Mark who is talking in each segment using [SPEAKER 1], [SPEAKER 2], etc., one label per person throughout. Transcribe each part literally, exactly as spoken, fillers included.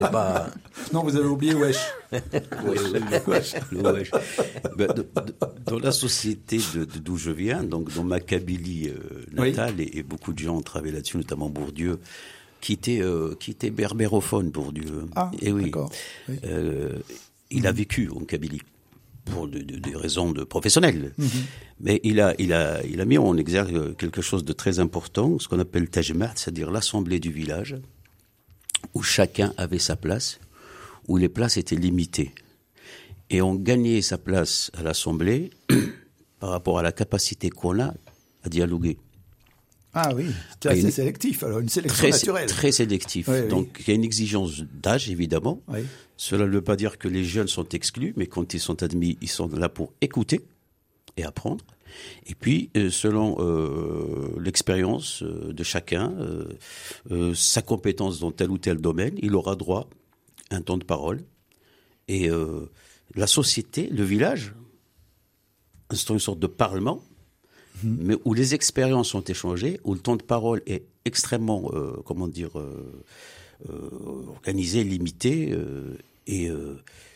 [SPEAKER 1] C'est pas...
[SPEAKER 2] Non, vous avez oublié wesh.
[SPEAKER 1] Oui, oui, le wesh. Le wesh. Ben, de, de, dans la société de, de, d'où je viens, donc dans ma Kabylie euh, natale, oui. et, et beaucoup de gens ont travaillé là-dessus, notamment Bourdieu, qui était, euh, qui était berbérophone, Bourdieu.
[SPEAKER 2] Ah,
[SPEAKER 1] et oui,
[SPEAKER 2] d'accord. Oui.
[SPEAKER 1] Euh, il mmh. a vécu en Kabylie. Pour de, de, des raisons de professionnelles. Mm-hmm. Mais il a, il, a, il a mis en exergue quelque chose de très important, ce qu'on appelle tajmat, c'est-à-dire l'assemblée du village, où chacun avait sa place, où les places étaient limitées. Et on gagnait sa place à l'assemblée par rapport à la capacité qu'on a à dialoguer.
[SPEAKER 2] Ah oui, c'est assez une... sélectif, alors une sélection
[SPEAKER 1] très,
[SPEAKER 2] naturelle.
[SPEAKER 1] Très sélectif. Oui, Donc oui. il y a une exigence d'âge, évidemment. Oui. Cela ne veut pas dire que les jeunes sont exclus, mais quand ils sont admis, ils sont là pour écouter et apprendre. Et puis, euh, selon euh, l'expérience euh, de chacun, euh, euh, sa compétence dans tel ou tel domaine, il aura droit à un temps de parole. Et euh, la société, le village, c'est une sorte de parlement, mmh. mais où les expériences sont échangées, où le temps de parole est extrêmement, euh, comment dire, euh, euh, organisé, limité, euh, et, euh,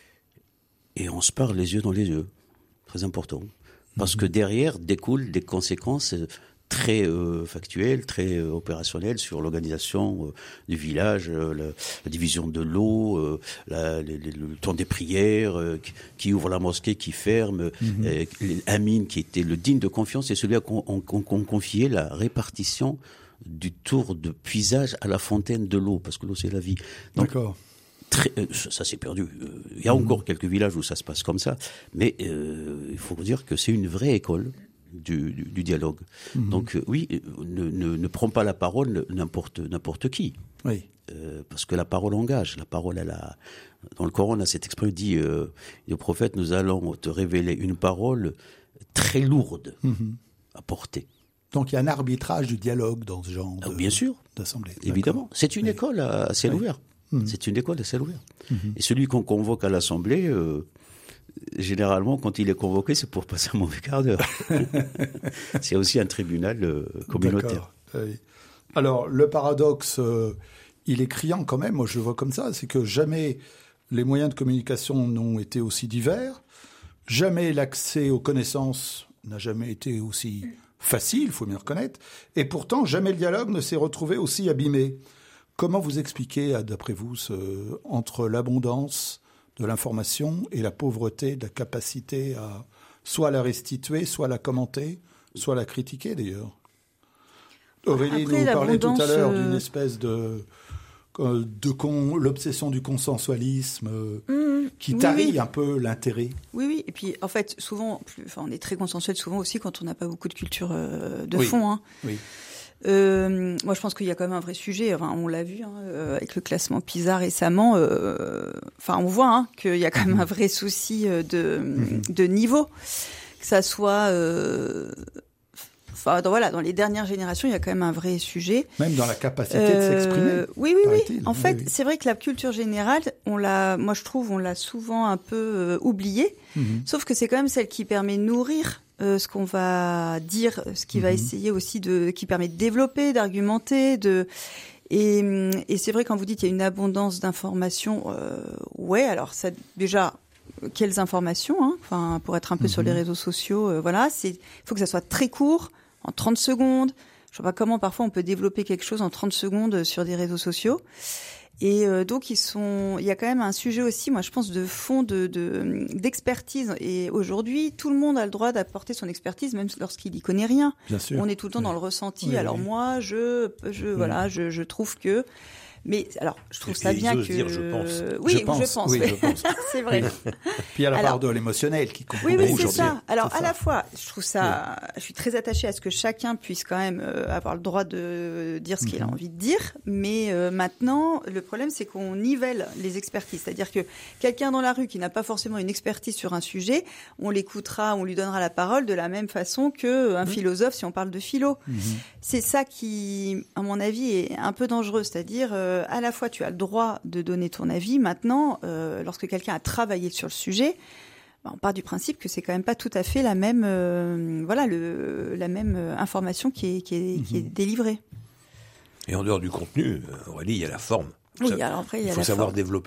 [SPEAKER 1] et on se parle les yeux dans les yeux. Très important. Parce mmh. que derrière découlent des conséquences très euh, factuelles, très euh, opérationnelles sur l'organisation euh, du village, euh, la, la division de l'eau, euh, la, les, les, le temps des prières, euh, qui, qui ouvre la mosquée, qui ferme, mmh. euh, Amine qui était le digne de confiance, et celui à qu'on on, on, on confiait la répartition du tour de puisage à la fontaine de l'eau, parce que l'eau c'est la vie. Donc,
[SPEAKER 2] D'accord.
[SPEAKER 1] Très, euh, ça, ça s'est perdu. Il y a mmh. encore quelques villages où ça se passe comme ça, mais euh, il faut dire que c'est une vraie école du, du, du dialogue. Mmh. Donc euh, oui, ne, ne, ne prends pas la parole n'importe n'importe qui,
[SPEAKER 2] oui.
[SPEAKER 1] euh, parce que la parole engage. La parole, elle a, dans le Coran, là, cet exprès dit euh, le prophète, nous allons te révéler une parole très lourde mmh. à porter.
[SPEAKER 2] Donc il y a un arbitrage du dialogue dans ce genre de,
[SPEAKER 1] bien sûr,
[SPEAKER 2] d'assemblée.
[SPEAKER 1] Évidemment,
[SPEAKER 2] D'accord.
[SPEAKER 1] c'est une
[SPEAKER 2] oui.
[SPEAKER 1] école à ciel oui. ouvert. Mmh. C'est une école à ciel ouvert. Mmh. Et celui qu'on convoque à l'Assemblée, euh, généralement, quand il est convoqué, c'est pour passer un mauvais quart d'heure. C'est aussi un tribunal euh, communautaire.
[SPEAKER 2] Oui. Alors, le paradoxe, euh, il est criant quand même, moi je le vois comme ça, c'est que jamais les moyens de communication n'ont été aussi divers, jamais l'accès aux connaissances n'a jamais été aussi facile, il faut bien reconnaître, et pourtant jamais le dialogue ne s'est retrouvé aussi abîmé. Comment vous expliquez, d'après vous, ce, entre l'abondance de l'information et la pauvreté de la capacité à soit la restituer, soit la commenter, soit la critiquer d'ailleurs? Aurélie Après, nous parlait tout à l'heure d'une espèce de, de con, l'obsession du consensualisme mmh, qui oui, tarit oui. un peu l'intérêt.
[SPEAKER 3] Oui, oui. Et puis en fait, souvent, plus, enfin, on est très consensuel souvent aussi quand on n'a pas beaucoup de culture euh, de
[SPEAKER 2] oui.
[SPEAKER 3] fond. Hein.
[SPEAKER 2] Oui.
[SPEAKER 3] Euh, moi, je pense qu'il y a quand même un vrai sujet. Enfin, on l'a vu hein, euh, avec le classement PISA récemment. Euh, enfin, on voit hein, qu'il y a quand même un vrai souci de, mm-hmm. de niveau, que ça soit. Euh, enfin, dans, voilà, dans les dernières générations, il y a quand même un vrai sujet.
[SPEAKER 2] Même dans la capacité euh, de s'exprimer.
[SPEAKER 3] Oui, oui, oui. En oui, fait, oui. c'est vrai que la culture générale, on l'a. Moi, je trouve, on l'a souvent un peu euh, oubliée. Mm-hmm. Sauf que c'est quand même celle qui permet de nourrir. Euh, ce qu'on va dire, ce qui mm-hmm. va essayer aussi de, qui permet de développer, d'argumenter, de, et, et c'est vrai quand vous dites qu'il y a une abondance d'informations, euh, ouais, alors ça, déjà, quelles informations, hein, enfin, pour être un peu mm-hmm. sur les réseaux sociaux, euh, voilà, c'est, il faut que ça soit très court, en trente secondes. Je sais pas comment parfois on peut développer quelque chose en trente secondes sur des réseaux sociaux. Et euh, donc ils sont, il y a quand même un sujet aussi, moi je pense de fond de, de d'expertise. Et aujourd'hui, tout le monde a le droit d'apporter son expertise, même lorsqu'il y connaît rien.
[SPEAKER 2] Bien sûr.
[SPEAKER 3] On est tout le temps oui. dans le ressenti.
[SPEAKER 2] Oui,
[SPEAKER 3] alors
[SPEAKER 2] oui.
[SPEAKER 3] moi, je, je, oui. voilà, je, je trouve que. Mais alors, je trouve
[SPEAKER 1] et
[SPEAKER 3] ça bien que.
[SPEAKER 1] Dire, je pense.
[SPEAKER 3] Oui,
[SPEAKER 2] je pense.
[SPEAKER 3] Je pense,
[SPEAKER 2] oui,
[SPEAKER 3] oui.
[SPEAKER 2] je pense.
[SPEAKER 3] C'est vrai.
[SPEAKER 2] Oui. Puis il y a la
[SPEAKER 3] alors,
[SPEAKER 2] part de l'émotionnel qui compte
[SPEAKER 3] oui,
[SPEAKER 2] beaucoup
[SPEAKER 3] oui,
[SPEAKER 2] aujourd'hui.
[SPEAKER 3] c'est ça. Alors
[SPEAKER 2] c'est
[SPEAKER 3] à
[SPEAKER 2] ça.
[SPEAKER 3] la fois, je trouve ça, oui. je suis très attachée à ce que chacun puisse quand même euh, avoir le droit de dire ce mm-hmm. qu'il a envie de dire. Mais euh, maintenant, le problème, c'est qu'on nivelle les expertises. C'est-à-dire que quelqu'un dans la rue qui n'a pas forcément une expertise sur un sujet, on l'écoutera, on lui donnera la parole de la même façon qu'un mm-hmm. philosophe si on parle de philo. Mm-hmm. C'est ça qui, à mon avis, est un peu dangereux. C'est-à-dire, euh, à la fois, tu as le droit de donner ton avis. Maintenant, euh, lorsque quelqu'un a travaillé sur le sujet, ben, on part du principe que c'est quand même pas tout à fait la même, euh, voilà, le, la même information qui est, qui est, mmh. qui est délivrée.
[SPEAKER 4] Et en dehors du contenu, Aurélie, il y a la forme.
[SPEAKER 3] Oui, alors après, il y a
[SPEAKER 4] il faut
[SPEAKER 3] la
[SPEAKER 4] savoir
[SPEAKER 3] forme.
[SPEAKER 4] développer